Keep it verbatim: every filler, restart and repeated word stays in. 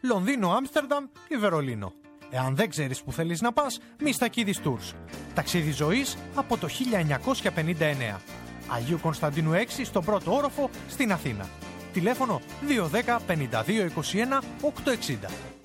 Λονδίνο, Άμστερνταμ ή Βερολίνο. Εάν δεν ξέρεις που θέλεις να πας, Μιστακίδης Tours. Ταξίδι ζωής από το χίλια εννιακόσια πενήντα εννέα. Αγίου Κωνσταντίνου έξι στον πρώτο όροφο στην Αθήνα. Τηλέφωνο δύο ένα μηδέν πέντε δύο είκοσι ένα οκτακόσια εξήντα.